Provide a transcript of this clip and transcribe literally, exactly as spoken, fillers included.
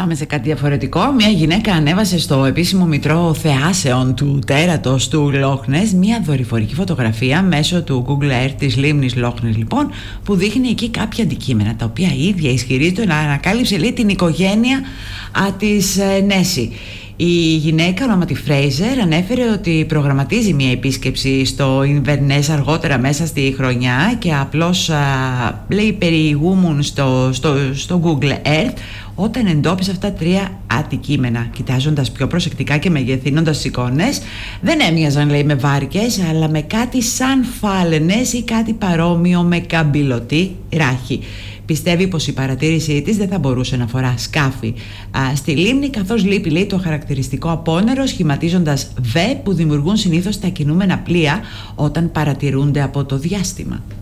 Πάμε σε κάτι διαφορετικό. Μια γυναίκα ανέβασε στο επίσημο μητρό θεάσεων του τέρατος του Λόχνες μια δορυφορική φωτογραφία μέσω του Google Earth της λίμνης Λόχνες, λοιπόν, που δείχνει εκεί κάποια αντικείμενα τα οποία η ίδια ισχυρίζεται να ανακάλυψε, λέει, την οικογένεια α, της ε, Νέσι. Η γυναίκα, ονόματι Φρέιζερ, ανέφερε ότι προγραμματίζει μια επίσκεψη στο Inverness αργότερα μέσα στη χρονιά και απλώς α, λέει περιηγούμουν στο, στο, στο Google Earth όταν εντόπισε αυτά τρία αντικείμενα. Κοιτάζοντας πιο προσεκτικά και μεγεθύνοντας τις εικόνες, δεν έμοιαζαν, λέει, με βάρκες, αλλά με κάτι σαν φάλαινες ή κάτι παρόμοιο με καμπυλωτή ράχη. Πιστεύει πως η παρατήρησή της δεν θα μπορούσε να αφορά σκάφη α, στη λίμνη, καθώς λείπει, λέει, το χαρακτηριστικό απόνερο, σχηματίζοντας βε που δημιουργούν συνήθως τα κινούμενα πλοία όταν παρατηρούνται από το διάστημα.